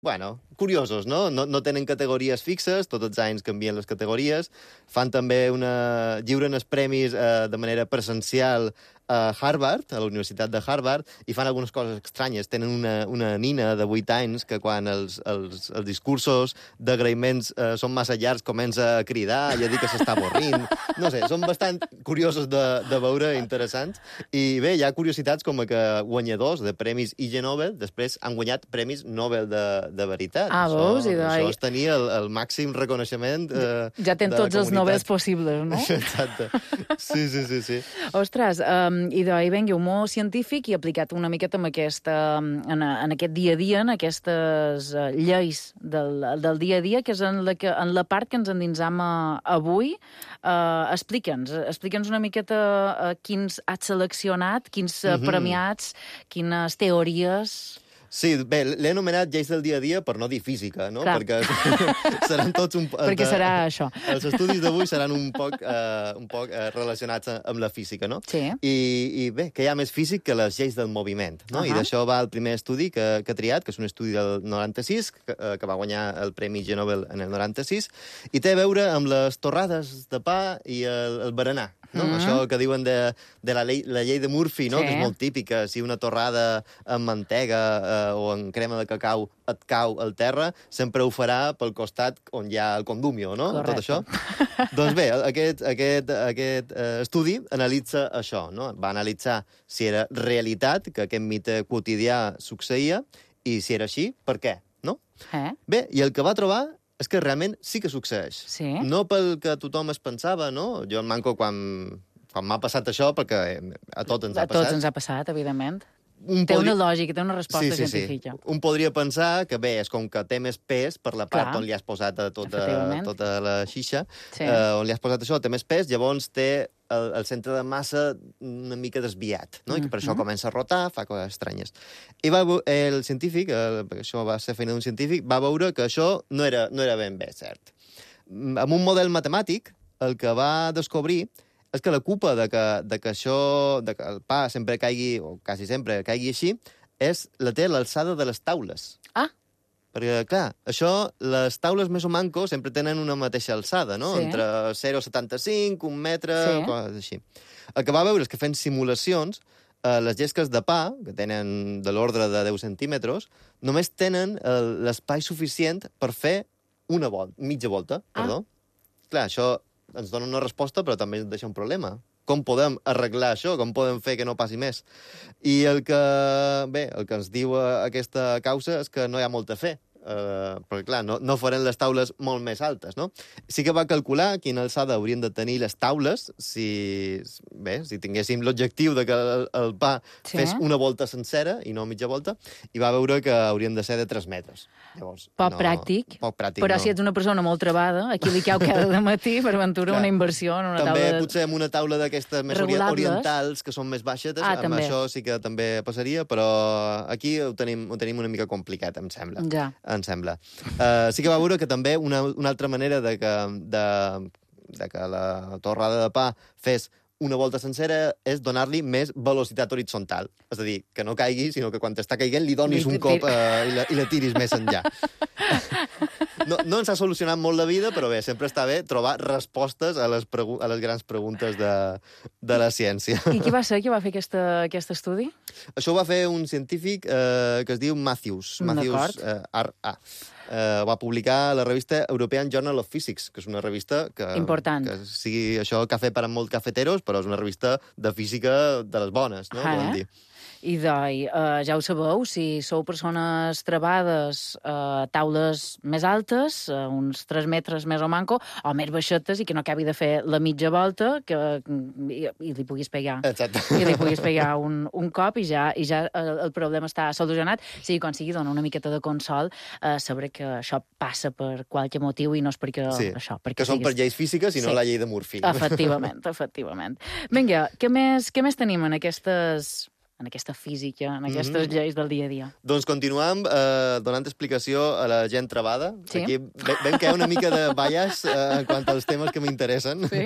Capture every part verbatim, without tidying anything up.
bueno, curiosos, no? no? No tenen categories fixes, tots els anys canvien les categories, fan també una... lliuren els premis eh, de manera presencial a Harvard, a la Universitat de Harvard, i fan algunes coses estranyes. Tenen una, una nina de vuit anys que quan els, els, els discursos d'agraïments eh, són massa llargs comença a cridar i a dir que s'està avorrint. No sé, són bastant curiosos de, de veure, interessants. I bé, hi ha curiositats com que guanyadors de premis Ig Nobel després han guanyat premis Nobel de, de veritat. Ah, això, veus? I això és tenir el, el màxim reconeixement eh, ja tenen tots els Nobels possibles, no? Exacte. Sí, sí, sí, sí. Ostres, um, i de venga, humor científic i aplicat una miqueta en, aquesta, en, en aquest dia a dia, en aquestes uh, lleis del, del dia a dia, que és en la, que, en la part que ens endinsam uh, avui. Uh, explica'ns, explica'ns una miqueta uh, quins has seleccionat, quins uh, Mhm. premiats, quines teories... Sí, bé, l'he anomenat lleis del dia a dia per no dir física, no? Clar. Perquè seran tots un... Perquè serà això. Els estudis d'avui seran un poc, eh, un poc eh, relacionats amb la física, no? Sí. I, I bé, que hi ha més físic que les lleis del moviment, no? Uh -huh. I d'això va el primer estudi que, que he triat, que és un estudi del noranta-sis, que, eh, que va guanyar el Premi Ig Nobel en el noranta-sis, i té a veure amb les torrades de pa i el, el berenar. No? Mm. Això que diuen de, de la, llei, la llei de Murphy, no? Sí. Que és molt típica. Si una torrada amb mantega eh, o en crema de cacau et cau al terra, sempre ho farà pel costat on hi ha el condumio, no? Correcte. Tot això. Doncs bé, aquest, aquest, aquest eh, estudi analitza això, no? Va analitzar si era realitat que aquest mite quotidià succeïa i si era així, per què, no? Eh? Bé, i el que va trobar és que realment sí que succeeix. Sí? No pel que tothom es pensava, no? Jo em manco quan, quan m'ha passat això, perquè a tots ens ha A tots passat. ens ha passat, evidentment. Un Té podria- una lògica, té una resposta sí, sí, científica. Sí. Un podria pensar que, bé, és com que té més pes per la part Clar. on li has posat a tota, Efectivament. tota la xixa, Sí. eh, on li has posat això, té més pes, llavors té el, el centre de massa una mica desviat, no? I que per això Mhm. comença a rotar, fa coses estranyes. I va, veu- el científic, el, perquè això va ser feina d'un científic, va veure que això no era, no era ben bé cert. Mm, Amb un model matemàtic, el que va descobrir és que la culpa de que, de que això, de que el pa sempre caigui, o quasi sempre caigui així, és la té l'alçada de les taules. Ah, Perquè, clar, això, les taules més o manco sempre tenen una mateixa alçada, no? Sí. Entre zero coma setanta-cinc, un metre, Sí. coses així. El que va veure és que fent simulacions, eh, les llesques de pa, que tenen de l'ordre de deu centímetres, només tenen eh, l'espai suficient per fer una volta, mitja volta, Ah. perdó. Clar, això ens dona una resposta, però també ens deixa un problema. Com podem arreglar això? Com podem fer que no passi més? I el que, bé, el que ens diu eh, aquesta causa és que no hi ha molt a fer. Uh, perquè, clar, no, no faran les taules molt més altes, no? Sí que va calcular quina alçada haurien de tenir les taules si, bé, si tinguéssim l'objectiu de que el, el pa Sí. fes una volta sencera i no mitja volta, i va veure que haurien de ser de tres metres. Llavors, poc no, pràctic. Poc pràctic, Però no. si ets una persona molt trebada, aquí li cau cada matí, per aventura, Clar. una inversió en una També taula... De... potser amb una taula d'aquestes més ori- Regulables. orientals, que són més baixes, Ah, amb també. això sí que també passaria, però aquí ho tenim, ho tenim una mica complicat, em sembla. Ja. Em sembla. Uh, sí que va veure que també una, una altra manera de que, de, de que la torrada de pa fes una volta sencera és donar-li més velocitat horitzontal. És a dir, que no caigui, sinó que quan t'està caiguent li donis Li- un cop eh, i, la, i la tiris més enllà. No, no ens ha solucionat molt la vida, però bé, sempre està bé trobar respostes a les, pregu a les grans preguntes de, de la ciència. I qui va ser qui va fer aquesta, aquest estudi? Això ho va fer un científic eh, que es diu Matthews. Matthews D'acord. eh, R A. Eh, va publicar a la revista European Journal of Physics, que és una revista que... Important. Que sigui això cafè per a molt cafeteros, però és una revista de física de les bones, no? Ah, Podem eh? dir. I doi, uh, ja ho sabeu, si sou persones trebades, uh, taules més altes, uh, uns tres metres més o manco, o més baixetes, i que no acabi de fer la mitja volta, que, i, i li puguis pegar. Exacte. I li puguis pegar un, un cop i ja, i ja el, el problema està solucionat. Sigui com sigui, dona una miqueta de consol uh, saber que això passa per qualque motiu i no és perquè Sí, això. Perquè que són siguis... per lleis físiques i no Sí. la llei de Murphy. Efectivament, efectivament. Vinga, què més, què més tenim en aquestes, en aquesta física, en aquestes mm-hmm. lleis del dia a dia. Doncs continuem eh, donant explicació a la gent travada. Sí. Aquí veiem que hi ha una mica de bias eh, en quant als temes que m'interessen. Sí.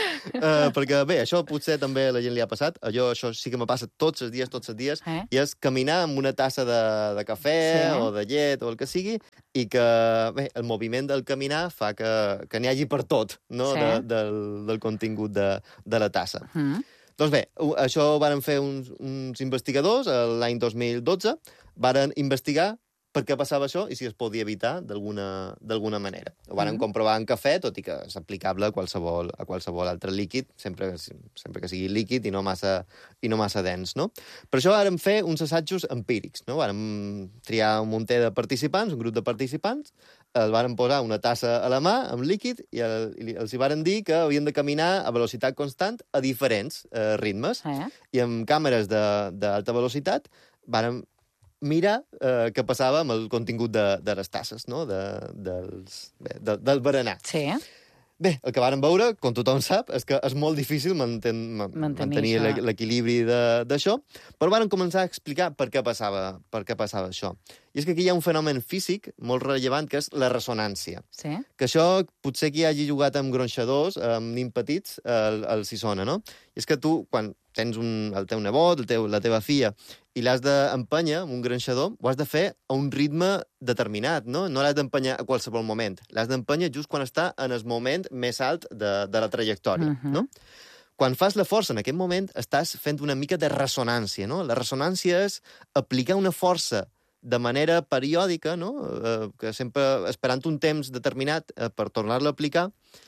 eh, perquè, bé, això potser també a la gent li ha passat. Allò, això sí que me passa tots els dies, tots els dies, eh? i és caminar amb una tassa de, de cafè sí. o de llet o el que sigui, i que, bé, el moviment del caminar fa que, que n'hi hagi per tot, no?, sí. de, del, del contingut de, de la tassa. Mm. Doncs bé, això ho van fer uns, uns investigadors l'any dos mil dotze, van investigar per què passava això i si es podia evitar d'alguna manera. Ho van mm. comprovar en cafè, tot i que és aplicable a qualsevol, a qualsevol altre líquid, sempre, sempre que sigui líquid i no massa, i no massa dens, no? Per això vàrem fer uns assajos empírics, no? Vàrem triar un munter de participants, un grup de participants, els vàrem posar una tassa a la mà, amb líquid, i, el, i els hi vàrem dir que havien de caminar a velocitat constant a diferents eh, ritmes. Eh? I amb càmeres d'alta velocitat vàrem mirar eh, què passava amb el contingut de, de les tasses, no?, de, dels, bé, de, del berenar. Sí. Bé, el que vàrem veure, com tothom sap, és que és molt difícil manten, mantenir, mantenir l'equilibri d'això, però vàrem començar a explicar per què passava, per què passava això. I és que aquí hi ha un fenomen físic molt rellevant, que és la ressonància. Sí. Que això, potser qui hagi jugat amb gronxadors, amb nins petits, el, el s'hi sona, no? I és que tu, quan tens un, el teu nebot, el teu, la teva filla, i l'has d'empènyer amb un gronxador, ho has de fer a un ritme determinat, no? No l'has d'empènyer a qualsevol moment. L'has d'empènyer just quan està en el moment més alt de, de la trajectòria, uh-huh. no? Quan fas la força en aquest moment, estàs fent una mica de ressonància, no? La ressonància és aplicar una força de manera periòdica, no?, eh, que sempre esperant un temps determinat eh, per tornar-la a aplicar,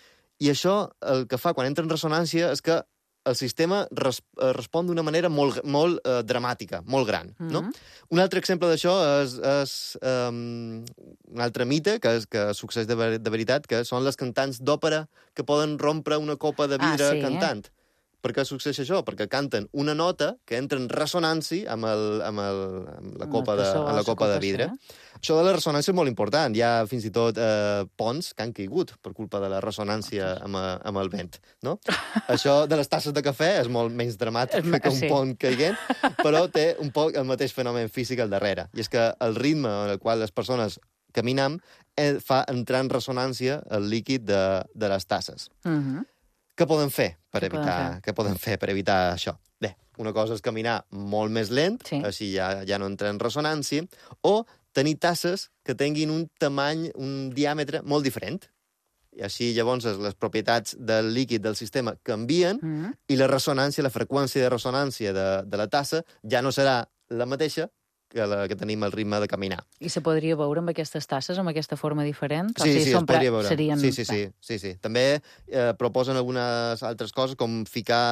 i això el que fa quan entra en ressonància és que el sistema res, eh, respon d'una manera molt, molt eh, dramàtica, molt gran, no? Mm-hmm. Un altre exemple d'això és, és um, un altre mite que, és, que succeeix de, ver de veritat, que són les cantants d'òpera que poden rompre una copa de vidre ah, sí, cantant. Eh? Per què succeeix això? Perquè canten una nota que entra en ressonància amb, el, amb, el, amb la copa, de, amb la copa de vidre. Eh? Això de la ressonància és molt important. Hi ha fins i tot eh, ponts que han caigut per culpa de la ressonància amb, amb el vent. No? Això de les tasses de cafè és molt menys dramàtic que un sí. pont caiguent, però té un poc el mateix fenomen físic al darrere. I és que el ritme en el qual les persones caminem eh, fa entrar en ressonància el líquid de, de les tasses. Mm-hmm. Què podem fer per evitar, fer? Què podem fer per evitar això? Bé, una cosa és caminar molt més lent, sí. així ja, ja no entra en ressonància, o tenir tasses que tinguin un tamany, un diàmetre molt diferent. I així, llavors, les propietats del líquid del sistema canvien mm-hmm. i la ressonància, la freqüència de ressonància de, de la tassa ja no serà la mateixa que, la, que tenim el ritme de caminar. I se podria veure amb aquestes tasses, amb aquesta forma diferent? Sí, o sigui, sí, es podria veure. Serien... Sí, sí, sí, sí, sí. També eh, proposen algunes altres coses, com ficar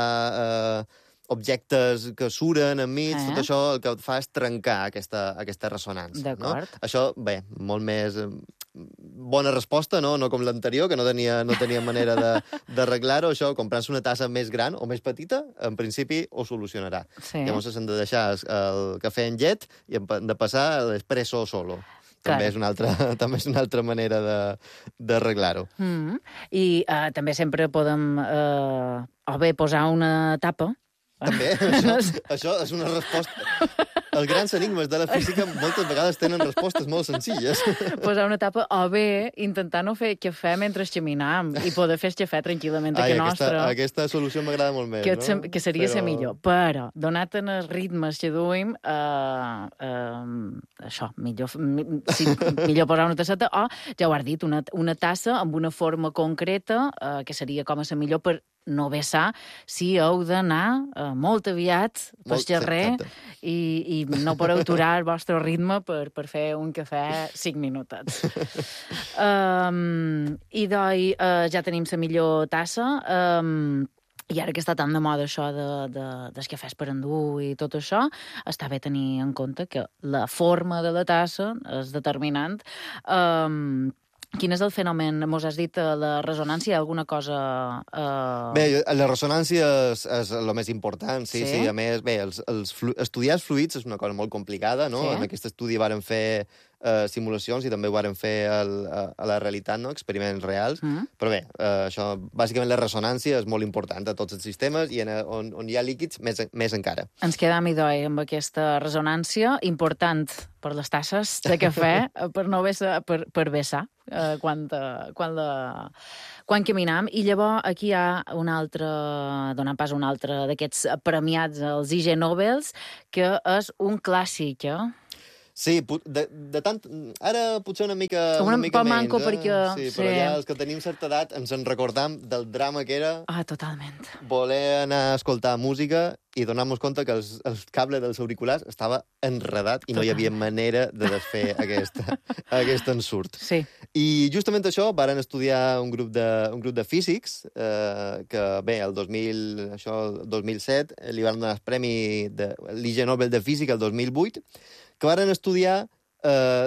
eh, objectes que suren enmig, eh? Tot això el que fa és trencar aquesta, aquesta ressonància. No? Això, bé, molt més... bona resposta, no? No com l'anterior, que no tenia, no tenia manera d'arreglar-ho. Això, comprant-se una tassa més gran o més petita, en principi ho solucionarà. Sí. Llavors s'han de deixar el cafè en llet i de passar l'espresso solo. També és, una altra, també és una altra manera d'arreglar-ho. Mm-hmm. I uh, també sempre podem uh, o bé posar una tapa. També, això, això és una resposta... Els grans enigmes de la física moltes vegades tenen respostes molt senzilles. Posar una tapa, o bé intentar no fer cafè mentre caminam i poder fer cafè tranquil·lament a Ai, casa aquesta, nostra. Aquesta solució m'agrada molt més, que, no? Que seria però... ser millor. Però, donat en els ritmes que duim, eh, eh, això, millor, sí, millor posar una tasseta, o, ja ho has dit, una, una tassa amb una forma concreta, eh, que seria com a ser millor per no vessar si heu d'anar eh, molt aviat pel carrer i, i no podeu aturar el vostre ritme per, per fer un cafè cinc minutets. um, I doncs uh, ja tenim la millor tassa. Um, I ara que està tan de moda això de, de, dels cafès per endur i tot això, està bé tenir en compte que la forma de la tassa és determinant. Um, Quin és el fenomen? Mos has dit la ressonància, alguna cosa... Uh... Bé, la ressonància és, és el més important, sí, sí. sí. A més, bé, els, els flu... estudiar els fluids és una cosa molt complicada, no? Sí. En aquest estudi varen fer eh, simulacions i també ho varen fer al, a, a la realitat, no? Experiments reals. Mm. Però bé, eh, això, bàsicament la ressonància és molt important a tots els sistemes i en, on, on hi ha líquids, més, més encara. Ens quedam, idoi, amb aquesta ressonància important per les tasses de cafè, per no vessar, per, per vessar, eh, quan, quan, la, quan caminam. I llavors aquí hi ha un altre, donant pas a un altre d'aquests premiats, els Ig Nobels, que és un clàssic, eh? Sí, de, de tant... Ara potser una mica, una, una mica menys, manco eh? perquè... Sí, però sí. Ja els que tenim certa edat ens en recordam del drama que era... Ah, totalment. Voler anar a escoltar música i donar-nos compte que els, el cable dels auriculars estava enredat i no Totalment. Hi havia manera de desfer aquesta, aquest ensurt. Sí. I justament això varen estudiar un grup de, un grup de físics eh, que, bé, el dos mil, això, el dos mil set li van donar el premi de l'Ig Nobel de Física el dos mil vuit, que varen estudiar eh,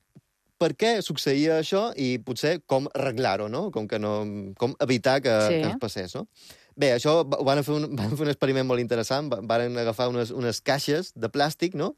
per què succeïa això i potser com arreglar-ho, no? Com, que no, com evitar que, sí. que ens passés, no? Bé, això van fer un, van fer un experiment molt interessant, van agafar unes, unes caixes de plàstic, no?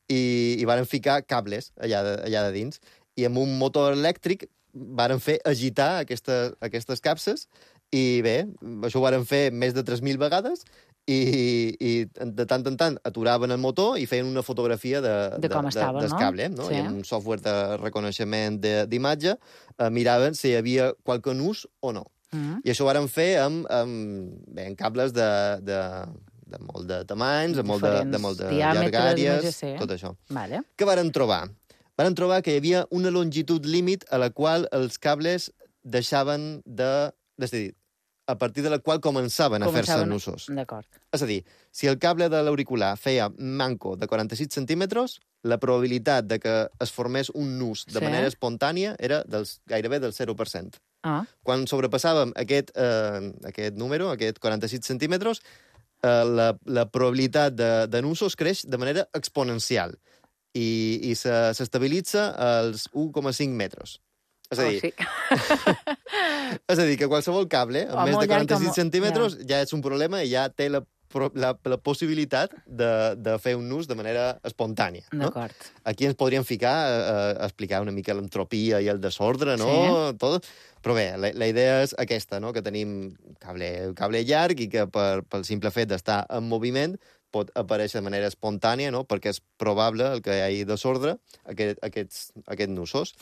I, i van ficar cables allà de, allà de dins, i amb un motor elèctric van fer agitar aquesta, aquestes capses, i bé, això ho van fer més de tres mil vegades, i, i de tant en tant aturaven el motor i feien una fotografia de, de com de, estava, de, no? cable, no? Sí. I amb un software de reconeixement d'imatge eh, miraven si hi havia qualque nus o no. Mm. I això ho varen fer amb, amb, bé, amb cables de, de, de molt de tamanys, de molt de, de, molt de llargàries, sí. Tot això. Vale. Què varen trobar? Varen trobar que hi havia una longitud límit a la qual els cables deixaven de... És a dir, a partir de la qual començaven, començaven a fer-se nusos. D'acord. És a dir, si el cable de l'auricular feia manco de quaranta-sis centímetres, la probabilitat de que es formés un nus de sí. manera espontània era dels, gairebé del zero per cent. Ah. Quan sobrepassàvem aquest, eh, aquest número, aquest quaranta-sis centímetres, eh, la, la probabilitat de, de nusos creix de manera exponencial i, i s'estabilitza als u coma cinc metres. És a dir, oh, sí. és a dir, que qualsevol cable amb oh, més de quaranta-sis centímetres ja. ja és un problema i ja té la, la, la possibilitat de, de fer un nus de manera espontània. No? D'acord. Aquí ens podríem ficar a, a explicar una mica l'entropia i el desordre, no? Sí. Tot. Però bé, la, la idea és aquesta, no? Que tenim cable, cable llarg i que per, pel simple fet d'estar en moviment pot aparèixer de manera espontània, no? Perquè és probable el que hi hagi desordre, aquest, aquests, aquests nusos.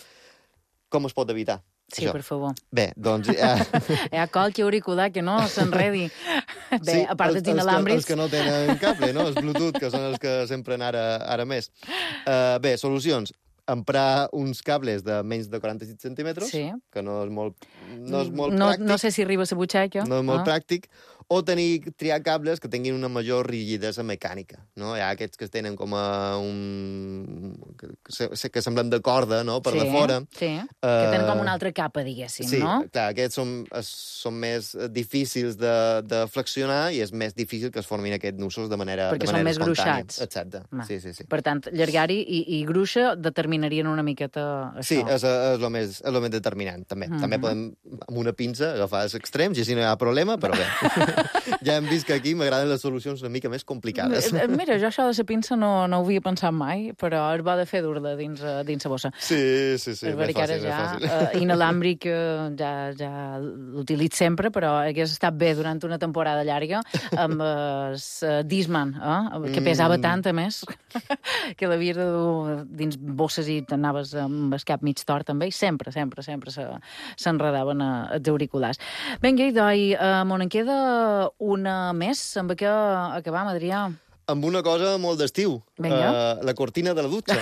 Com es pot evitar? Sí, això? Per favor. Bé, doncs... Ja... Hi ha qualque auricular que no s'enredi. Bé, sí, a part dels inalàmbrics... Els que no tenen cable, no? Els Bluetooth, que són els que s'empren ara, ara més. Uh, bé, solucions. Emprar uns cables de menys de quaranta-sis centímetres, sí. Que no és molt, no és molt no, pràctic. No sé si arriba a la butxaca. No és molt ah. pràctic. O tenir, triar cables que tinguin una major rigidesa mecànica, no? Hi ha aquests que tenen com a un... que, que semblen de corda, no?, per sí, de fora. Sí, uh... que tenen com una altra capa, diguéssim, sí, no? Sí, clar, aquests són, són més difícils de, de flexionar i és més difícil que es formin aquests nusos de manera Perquè de manera són més espontània. gruixats. Exacte, Ma. sí, sí, sí. Per tant, llargari i, i gruixa determinarien una miqueta això. Sí, és, és, el més, és el més determinant, també. Mm -hmm. També podem, amb una pinça, agafar els extrems i així no hi ha problema, però bé. Ja hem vist que aquí m'agraden les solucions una mica més complicades. Mira, jo això de la pinça no, no ho havia pensat mai, però es va de fer dur-la dins, dins la bossa. Sí, sí, sí, més fàcil, ja, més fàcil. Uh, inalàmbric uh, ja, ja l'utilitzo sempre, però hagués estat bé durant una temporada llarga amb el uh, Discman, eh? Que pesava mm. tant, a més, que l'havies de dur dins bosses i t'anaves amb el cap mig tort, també, i sempre, sempre, sempre s'enredaven els auriculars. Vinga, idoi, uh, m'on en queda una més, amb què acabam, Adrià? Amb una cosa molt d'estiu, uh, la cortina de la dutxa.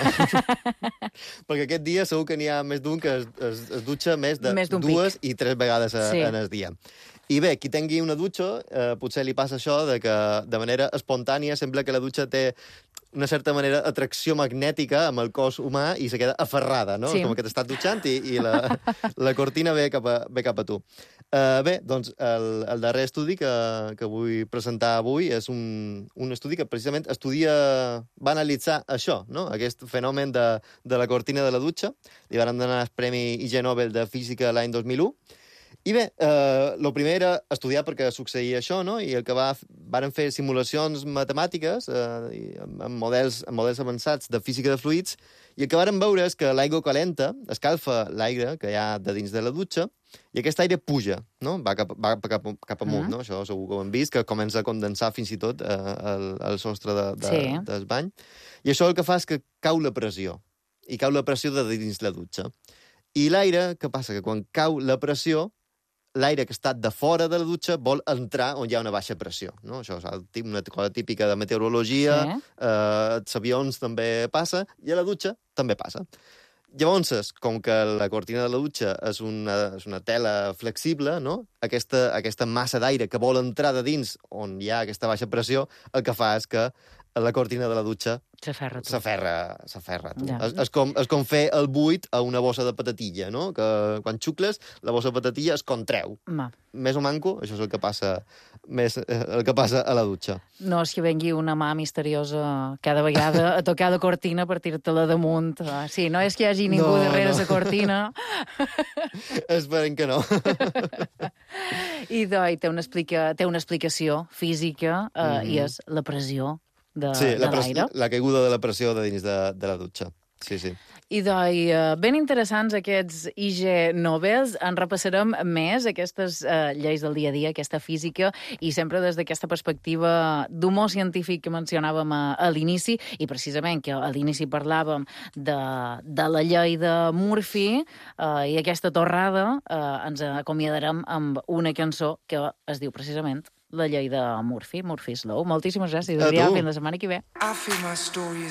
Perquè aquest dia segur que n'hi ha més d'un que es, es, es dutxa més de més dues pic. I tres vegades a, sí. en el dia. I bé, qui tingui una dutxa, eh, potser li passa això de que de manera espontània sembla que la dutxa té una certa manera atracció magnètica amb el cos humà i se queda aferrada, no? Sí. Com que t'estàs dutxant i, i la, la cortina ve cap a, ve cap a tu. Uh, bé, doncs el, el darrer estudi que, que vull presentar avui és un, un estudi que precisament estudia, va analitzar això, no? Aquest fenomen de, de la cortina de la dutxa. Li van donar el Premi Ig Nobel de Física l'any dos mil u. I bé, eh, el primer era estudiar per què succeïa això, no? I el que va, varen fer simulacions matemàtiques eh, i amb, amb, models, amb models avançats de física de fluids, i el que varen veure és que l'aigua calenta escalfa l'aire que hi ha de dins de la dutxa, i aquest aire puja, no? Va cap, va cap, cap amunt, Mm. no? Això segur que ho hem vist, que comença a condensar fins i tot eh, el, el sostre de, de, Sí. del bany. I això el que fa és que cau la pressió, i cau la pressió de dins la dutxa. I l'aire, què passa? Que quan cau la pressió, l'aire que està de fora de la dutxa vol entrar on hi ha una baixa pressió. No? Això és una cosa típica de meteorologia, Sí. eh, als avions també passa, i a la dutxa també passa. Llavors, com que la cortina de la dutxa és una, és una tela flexible, no? aquesta, aquesta massa d'aire que vol entrar de dins on hi ha aquesta baixa pressió, el que fa és que la cortina de la dutxa S'aferra tu. s'aferra s'aferra a tu. Ja. És, és, com, és com fer el buit a una bossa de patatilla, no? Que quan xucles, la bossa de patatilla es contreu. Ma. Més o manco, això és el que passa, més, eh, el que passa a la dutxa. No és que vengui una mà misteriosa cada vegada a tocar la cortina per tirar-te-la damunt. Ah, sí, no és que hi hagi ningú No, darrere no. la cortina. Esperem que no. I doi, té una, explica, té una explicació física eh, Mhm. i és la pressió de, Sí, de la, pres, l'aire. la caiguda de la pressió de dins de, de la dutxa. Sí, sí. I doi, eh, ben interessants aquests I G Nobels. En repassarem més aquestes eh, lleis del dia a dia, aquesta física, i sempre des d'aquesta perspectiva d'humor científic que mencionàvem a, a l'inici, i precisament que a l'inici parlàvem de, de la llei de Murphy, eh, i aquesta torrada eh, ens acomiadarem amb una cançó que es diu precisament La llei de Murphy, Murphy's Law. Moltíssimes gràcies, A Adrià. tu. Fins la setmana que ve. I feel my story is